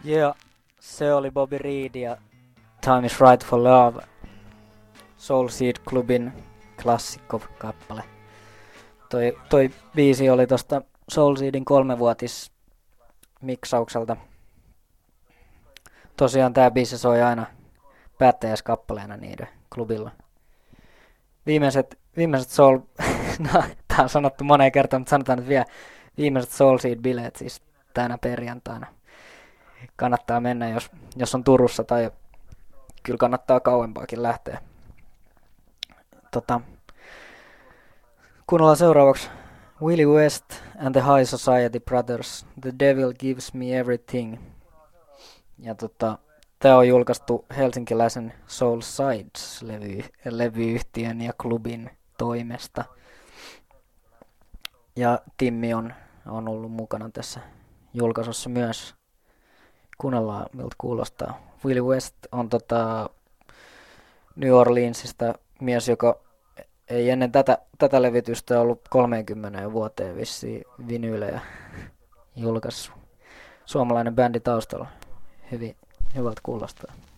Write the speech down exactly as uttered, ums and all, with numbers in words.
Yeah, se oli Bobby Reed ja Time is Right for Love. Soul Seed Clubin klassikkokappale. Toi, toi biisi oli tosta Soul Seedin kolmevuotis miksaukselta. Tosiaan tää biisi soi aina päättäjäiskappaleena niiden klubilla. Viimeiset, viimeiset Soul... no, tää on sanottu moneen kertaan, mutta sanotaan nyt vielä viimeiset Soul Seed-bileet siis tänä perjantaina. Kannattaa mennä, jos, jos on Turussa, tai kyllä kannattaa kauempaakin lähteä. Tota, kuunnellaan seuraavaksi Willie West and the High Society Brothers, The Devil Gives Me Everything. Ja tota, tää on julkaistu helsinkiläisen Soul Sides-levy, levyyhtiön ja klubin toimesta. Ja Timmi on, on ollut mukana tässä julkaisussa myös. Kuunnellaan, miltä kuulostaa. Willie West on tota New Orleansista mies, joka ei ennen tätä, tätä levitystä ollut kolmeenkymmeneen vuoteen vissiin vinyylejä julkaissut. Suomalainen bändi taustalla. Hyvin, hyvältä kuulostaa.